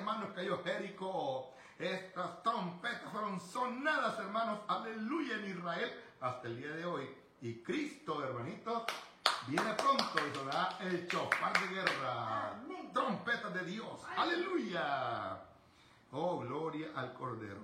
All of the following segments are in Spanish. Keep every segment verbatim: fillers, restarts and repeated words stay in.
hermanos, cayó Jericó. Estas trompetas fueron sonadas, hermanos, aleluya, en Israel hasta el día de hoy. Y Cristo, hermanitos, viene pronto y sonará el chofar de guerra. Amén. Trompetas de Dios, aleluya. Oh, gloria al Cordero.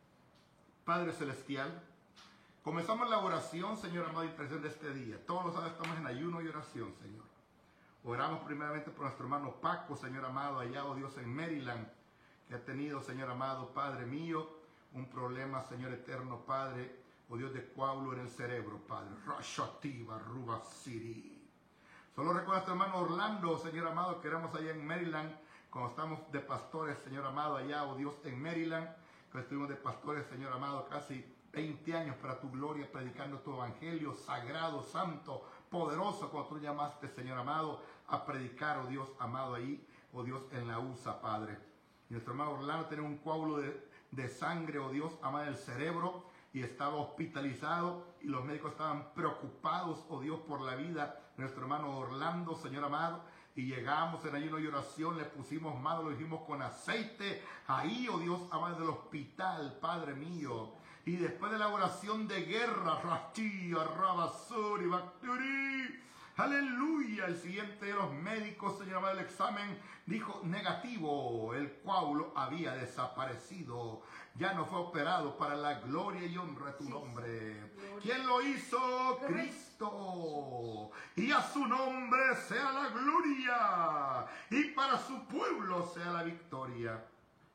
Padre Celestial, comenzamos la oración, Señor amado, y intercesión de este día. Todos los sábados estamos en ayuno y oración, Señor. Oramos primeramente por nuestro hermano Paco, Señor amado, allá, oh Dios, en Maryland, que ha tenido, Señor amado, Padre mío, un problema, Señor eterno, Padre, oh Dios, de coágulo en el cerebro, Padre. Rashativa, Ruba City. Solo recuerda a nuestro hermano Orlando, Señor amado, que éramos allá en Maryland, cuando estamos de pastores, Señor amado, allá, oh Dios, en Maryland, que estuvimos de pastores, Señor amado, casi veinte años para tu gloria, predicando tu evangelio sagrado, santo, poderoso, cuando tú llamaste, Señor amado, a predicar, oh Dios amado, ahí, oh Dios, en la U S A, Padre. Y nuestro hermano Orlando tenía un coágulo de, de sangre, oh Dios amado, en el cerebro, y estaba hospitalizado, y los médicos estaban preocupados, oh Dios, por la vida de nuestro hermano Orlando, Señor amado. Y llegamos en ayuno y oración, le pusimos mano, lo dijimos con aceite, ahí, oh Dios amado, del hospital, Padre mío. Y después de la oración de guerra, Rastilla, Rabasuri, Bacturi, aleluya, el siguiente de los médicos, Señor amado, el examen dijo negativo, el coágulo había desaparecido, ya no fue operado, para la gloria y honra de tu nombre. ¿Quién lo hizo? Cristo. Y a su nombre sea la gloria, y para su pueblo sea la victoria.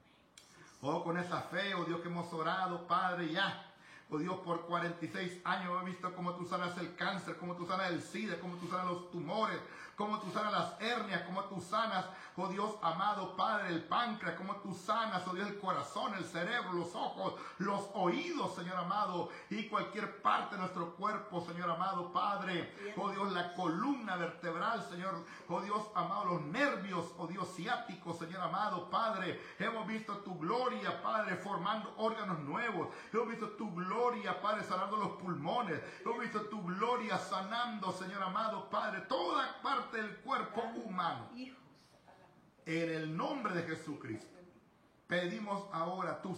Oh, con esa fe, oh Dios, que hemos orado, Padre, ya. Oh Dios, por cuarenta y seis años he visto cómo tú sanas el cáncer, cómo tú sanas el SIDA, cómo tú sanas los tumores, cómo tú sanas las hernias, cómo tú sanas, oh Dios amado Padre, el páncreas, cómo tú sanas, oh Dios, el corazón, el cerebro, los ojos, los oídos, Señor amado, y cualquier parte de nuestro cuerpo, Señor amado Padre, oh Dios, la columna vertebral, Señor, oh Dios amado, los nervios, oh Dios, ciáticos, Señor amado Padre, hemos visto tu gloria, Padre, formando órganos nuevos, hemos visto tu gloria, Gloria, Padre, sanando los pulmones. Hemos visto tu gloria sanando, Señor amado, Padre, toda parte del cuerpo humano. En el nombre de Jesucristo, pedimos ahora tu